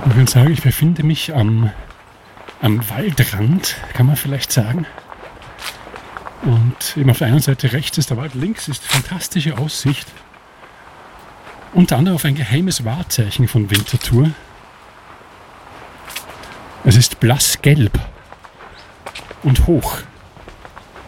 Ich würde sagen, ich befinde mich am Waldrand, kann man vielleicht sagen. Und eben auf der einen Seite rechts ist der Wald, links ist fantastische Aussicht. Unter anderem auf ein geheimes Wahrzeichen von Winterthur. Es ist blassgelb und hoch.